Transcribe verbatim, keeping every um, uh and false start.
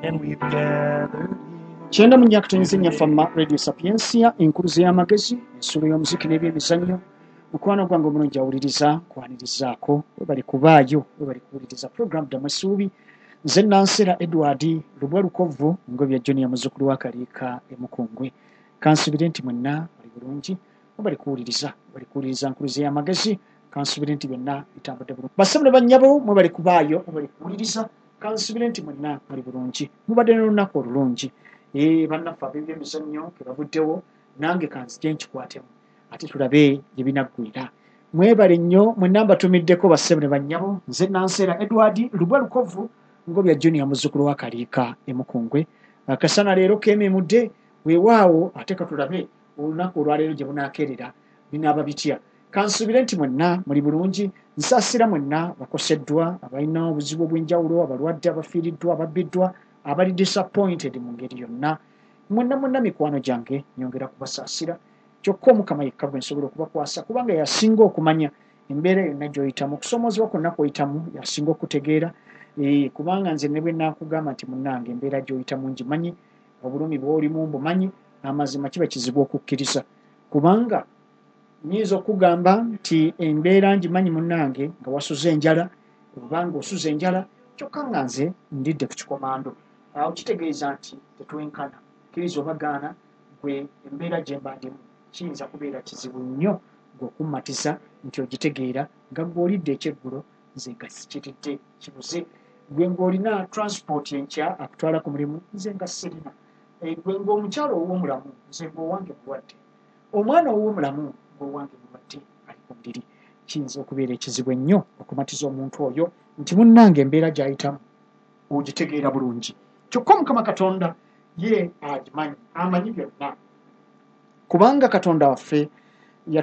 and we've gathered here. Kyenda mu myaka tenzinya fama Radio Sapiensia enkuluze y'amagezi ensulo y'omuziki n'ebyemizannyo mukwano gwange omulungi awuliriza kwanirizaako we bali kubaayo we bali kuwuliriza program Damwesuubi nze Nansera Edward Lubwa Lukovu ngobya Junior muzzukulu wa Kaliika Emukungwe kansubire nti mwenna bali bulungi we bali kuwuliriza bali kuwuliriza nkuluze y'amagezi kansubire nti byonna bitambudde bulungi basabule bannyabo mwe bali kubaayo mwe bali kuwuliriza kansubire nti mwenna bali bulungi mubadde n'olunaku olulungi Eh bannaffe ab'ebyemizannyo ke bavuddewo nange kanzije nkikwatemu ate tulabe gye binaggwira mwebale nnyo mwenna mbatumiddeko bassebo ne bannyabo nze Nansera Edward Lubwa Lukovu ngobya Junior muzzukulu wa Kaliika Emukungwe akasana leero keememudde weewaawo ate katulabe olunaku olwaleero gye bunaakeerera binaaba bitya kansubire nti mwenna muli bulungi nsaasira mwenna bakoseddwa abalina obuzibu obw'enjawulo abalwadde abafiiriddwa ababbiddwa abali disappointed mu ngeri yonna mwenna mwenna mikwano gyange nyongera kubasaasira kyokka Omukama yekka gwe nsobola okubakwasa kubanga yasinga okumanya embeera yonna gy'oyitamu okusomoozebwa kwonna kw'oyitamu yasinga okutegeera e, kubanga nze ne bwe naakugamba nti munnange embeera gy'oyitamu ngimanyi obulumi bw'olimu mbumanyi amazima kiba kizibu okukkiriza kubanga nyinza okugamba nti embeera ngimanyi munnange nga wasuze enjala obanga osuze enjala kyokka nga nze ndidde ku kikomando awo kitegeeza nti tetwenkana kkiriza obagaana gwe embeera gye mba ndimu kiyinza kubeera kizibu nnyo gw'okummatiza nti ogitegeera nga gw'olidde ekyeggulo nze nga sikiridde kibuze gwe ng'olina transport enkya akutwala ku mulimu nze nga sirina gwe ng'omukyalo ow'omulamu nze ng'owange mulwadde omwana ow'omulamu ng'owange mulwadde ali ku ndiri kiyinza okubeera ekizibu ennyo okumatiza omuntu oyo nti munnange embeera gy'ayitamu ogitegeera bulungi kyokka Omukama Katonda ye agimanyi amanyi byonna kubanga Katonda waffe